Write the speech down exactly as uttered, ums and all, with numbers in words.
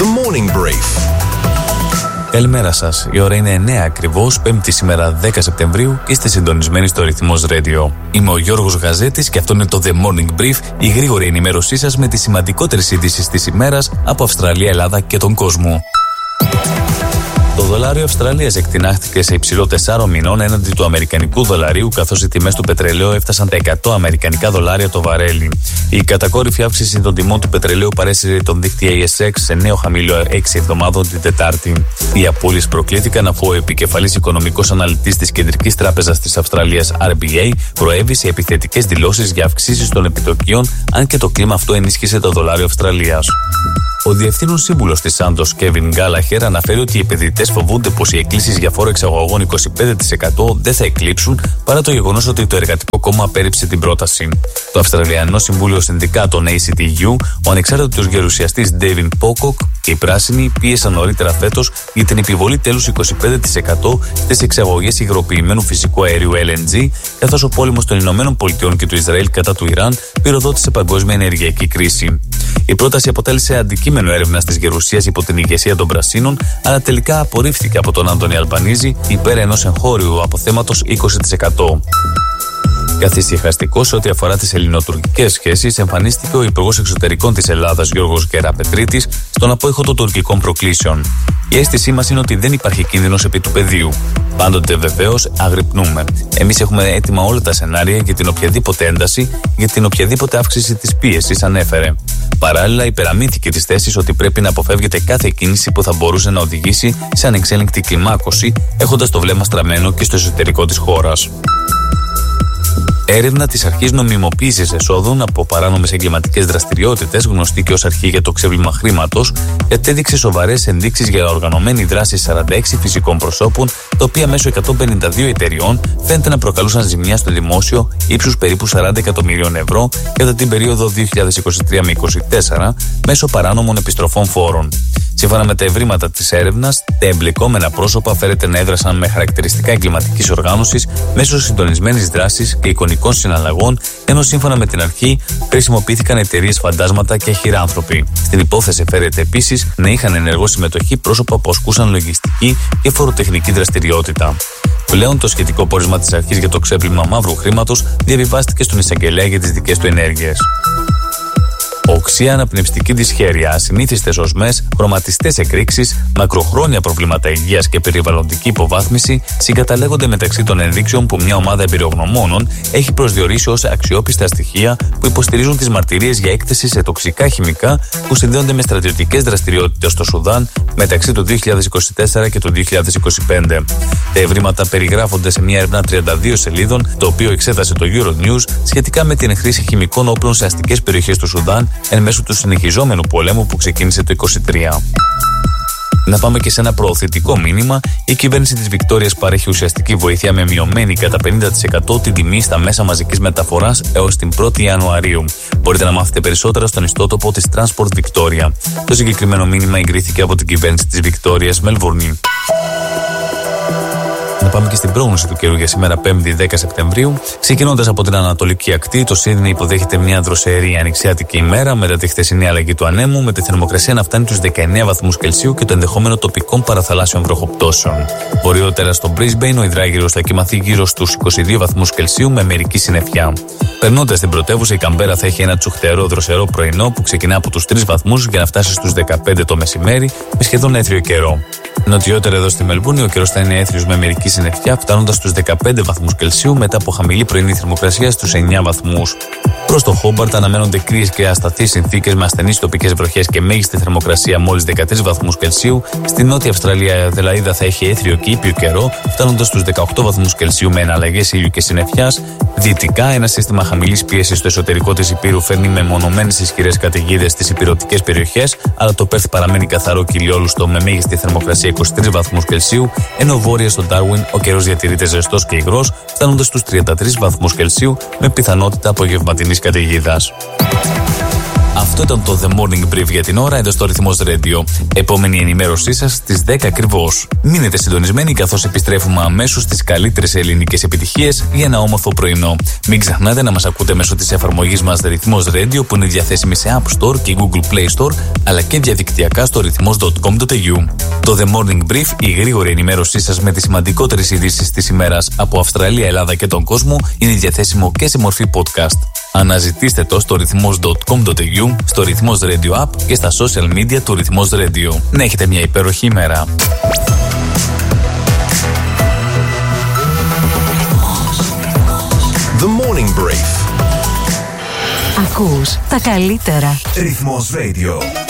The Morning Brief. Καλημέρα σας. Η ώρα είναι εννιά ακριβώς, Πέμπτη σήμερα δέκα Σεπτεμβρίου και είστε συντονισμένοι στο Ρυθμός Radio. Είμαι ο Γιώργος Γαζέτης και αυτό είναι το The Morning Brief, η γρήγορη ενημέρωσή σας με τις σημαντικότερες ειδήσεις της ημέρας από Αυστραλία, Ελλάδα και τον κόσμο. Το δολάριο Αυστραλίας εκτινάχθηκε σε υψηλό τεσσάρων μηνών έναντι του αμερικανικού δολαρίου, καθώς οι τιμές του πετρελαίου έφτασαν τα εκατό αμερικανικά δολάρια το βαρέλι. Η κατακόρυφη αύξηση των τιμών του πετρελαίου παρέσυρε τον δείκτη έι ες εξ σε νέο χαμηλό έξι εβδομάδων την Τετάρτη. Οι απώλειες προκλήθηκαν αφού ο επικεφαλής οικονομικός αναλυτής της Κεντρικής Τράπεζας της Αυστραλίας αρ μπι έι προέβη σε επιθετικές δηλώσεις για αυξήσεις των επιτοκίων, αν και το κλίμα αυτό ενίσχυσε το δολάριο Αυστραλίας. Ο διευθύνων σύμβουλος της Santos, Kevin Gallagher, αναφέρει ότι οι επενδυτές φοβούνται πως οι εκκλήσεις για φόρο εξαγωγών είκοσι πέντε τοις εκατό δεν θα εκλείψουν παρά το γεγονός ότι το Εργατικό Κόμμα απέρριψε την πρόταση. Το Αυστραλιανό Συμβούλιο Συνδικάτων έι σι τι γιου, ο ανεξάρτητος γερουσιαστής David Pocock και οι πράσινοι πίεσαν νωρίτερα φέτος για την επιβολή τέλους είκοσι πέντε τοις εκατό στις εξαγωγές υγροποιημένου φυσικού αερίου ελ εν τζι, καθώς ο πόλεμος των Ηνωμένων Πολιτειών και του Ισραήλ κατά του Ιράν πυροδότησε παγκόσμια ενεργειακή κρίση. Η πρόταση αποτέλεσε αντικείμενο έρευνας της Γερουσίας υπό την ηγεσία των Πρασίνων, αλλά τελικά απορρίφθηκε από τον Άντωνη Αλμπανίζη υπέρ ενός εγχώριου αποθέματος είκοσι τοις εκατό. Καθησυχαστικός σε ό,τι αφορά τις ελληνοτουρκικές σχέσεις, εμφανίστηκε ο Υπουργός Εξωτερικών της Ελλάδας Γιώργος Γκεραπετρίτης στον απόϊχο των τουρκικών προκλήσεων. Η αίσθησή μας είναι ότι δεν υπάρχει κίνδυνος επί του πεδίου. Πάντοτε βεβαίως αγρυπνούμε. Εμείς έχουμε έτοιμα όλα τα σενάρια για την οποιαδήποτε ένταση, για την οποιαδήποτε αύξηση της πίεσης, ανέφερε. Παράλληλα, υπεραμείνθηκε τις θέσεις ότι πρέπει να αποφεύγεται κάθε κίνηση που θα μπορούσε να οδηγήσει σε ανεξέλεγκτη κλιμάκωση, έχοντας το βλέμμα στραμμένο και στο εσωτερικό της χώρας. Έρευνα της Αρχής Νομιμοποίησης Εσόδων από παράνομες εγκληματικές δραστηριότητες, γνωστή και ως Αρχή για το Ξέπλυμα Χρήματος, κατέδειξε σοβαρές ενδείξεις για οργανωμένη δράση σαράντα έξι φυσικών προσώπων, τα οποία μέσω εκατόν πενήντα δύο εταιριών φαίνεται να προκαλούσαν ζημιά στο δημόσιο ύψους περίπου σαράντα εκατομμυρίων ευρώ κατά την περίοδο δύο χιλιάδες είκοσι τρία με είκοσι τέσσερα μέσω παράνομων επιστροφών φόρων. Σύμφωνα με τα ευρήματα της έρευνας, τα εμπλεκόμενα πρόσωπα φέρεται να έδρασαν με χαρακτηριστικά εγκληματικής οργάνωσης μέσω συντονισμένης δράσης και εικονικών συναλλαγών, ενώ σύμφωνα με την αρχή χρησιμοποιήθηκαν εταιρείες φαντάσματα και χειράνθρωποι. Στην υπόθεση φέρεται επίσης να είχαν ενεργό συμμετοχή πρόσωπα που ασκούσαν λογιστική και φοροτεχνική δραστηριότητα. Πλέον, το σχετικό πόρισμα της Αρχής για το Ξέπλυμα Μαύρου Χρήματος διαβιβάστηκε στον εισαγγελέα για τις δικές του ενέργειες. Οξία, αναπνευστική δυσχέρεια, ασυνήθιστες οσμές, χρωματιστές εκρήξεις, μακροχρόνια προβλήματα υγείας και περιβαλλοντική υποβάθμιση συγκαταλέγονται μεταξύ των ενδείξεων που μια ομάδα εμπειρογνωμόνων έχει προσδιορίσει ως αξιόπιστα στοιχεία που υποστηρίζουν τις μαρτυρίες για έκθεση σε τοξικά χημικά που συνδέονται με στρατιωτικές δραστηριότητες στο Σουδάν μεταξύ του δύο χιλιάδες είκοσι τέσσερα και του δύο χιλιάδες είκοσι πέντε. Τα ευρήματα περιγράφονται σε μια έρευνα τριάντα δύο σελίδων, το οποίο εξέτασε το Euronews σχετικά με την χρήση χημικών όπλων σε αστικές περιοχές του Σουδάν εν μέσω του συνεχιζόμενου πολέμου που ξεκίνησε το είκοσι τρία. Να πάμε και σε ένα προωθητικό μήνυμα. Η κυβέρνηση της Βικτόριας παρέχει ουσιαστική βοήθεια με μειωμένη κατά πενήντα τοις εκατό την τιμή στα μέσα μαζικής μεταφοράς έως την πρώτη Ιανουαρίου. Μπορείτε να μάθετε περισσότερα στον ιστότοπο της Transport Victoria. Το συγκεκριμένο μήνυμα εγκρίθηκε από την κυβέρνηση της Βικτόριας Μέλβουρνη. Να πάμε και στην πρόγνωση του καιρού για σήμερα, Πέμπτη δέκα Σεπτεμβρίου. Ξεκινώντας από την Ανατολική Ακτή, το Σίδνεϊ υποδέχεται μια δροσερή ανοιξιάτικη ημέρα μετά τη χθεσινή αλλαγή του ανέμου, με τη θερμοκρασία να φτάνει τους δεκαεννέα βαθμούς Κελσίου και το ενδεχόμενο τοπικών παραθαλάσσιων βροχοπτώσεων. Βορειότερα στο Brisbane, ο υδράγυρος θα κοιμαθεί γύρω στους είκοσι δύο βαθμούς Κελσίου με μερική συννεφιά. Περνώντας την πρωτεύουσα, η Καμπέρα θα έχει ένα τσουχτερό δροσερό πρωινό που ξεκινά από τους τρεις βαθμούς για να φτάσει στους δεκαπέντε το μεσημέρι με σχεδόν έθριο καιρό. Νοτιότερα εδώ στη Μελβούρνη, ο καιρός θα είναι έθριος με μερική συννεφιά, φτάνοντας στους δεκαπέντε βαθμούς Κελσίου μετά από χαμηλή πρωινή θερμοκρασία στους εννέα βαθμούς. Προς το Χόμπαρτ αναμένονται κρύες και ασταθείς συνθήκες με ασθενείς τοπικές βροχές και μέγιστη θερμοκρασία μόλις δεκατρείς βαθμούς Κελσίου. Στη Νότια Αυστραλία, η Αδελαΐδα θα έχει έθριο και ήπιο καιρό, φτάνοντας στους δεκαοκτώ βαθμούς Κελσίου με εναλλαγές ήλιου και συννεφιάς. Δυτικά, ένα σύστημα χαμηλής πίεσης στο εσωτερικό της Υπήρου φέρνει μεμονωμένες ισχυρές καταιγίδες στις ηπειρωτικές περιοχές, αλλά το Πέρθ παραμένει καθαρό και ηλιόλουστο με μέγιστη θερμοκρασία είκοσι τρεις βαθμούς Κελσίου, ενώ βόρεια στο Ντάρουιν ο καιρός διατηρείται ζεστός και υγρός, φτάνοντας στους τριάντα τρεις βαθμούς Κελσίου με πιθανότητα απογευματινής καταιγίδας. Αυτό ήταν το The Morning Brief για την ώρα εδώ στο Ρυθμός Radio. Επόμενη ενημέρωσή σας στις δέκα ακριβώς. Μείνετε συντονισμένοι καθώς επιστρέφουμε αμέσως στις καλύτερες ελληνικές επιτυχίες για ένα όμορφο πρωινό. Μην ξεχνάτε να μας ακούτε μέσω της εφαρμογής μας Ρυθμός Radio που είναι διαθέσιμη σε App Store και Google Play Store αλλά και διαδικτυακά στο ρυθμός τελεία κομ τελεία έι γιου. Το The Morning Brief, η γρήγορη ενημέρωσή σας με τις σημαντικότερες ειδήσεις της ημέρας από Αυστραλία, Ελλάδα και τον κόσμο, είναι διαθέσιμο και σε μορφή podcast. Αναζητήστε το στο ρυθμός τελεία κομ τελεία έι γιου, στο Ρυθμός Radio App και στα social media του Ρυθμός Radio. Να έχετε μια υπέροχη ημέρα. The Morning Brief. Ακούς τα καλύτερα. Ρυθμός Radio.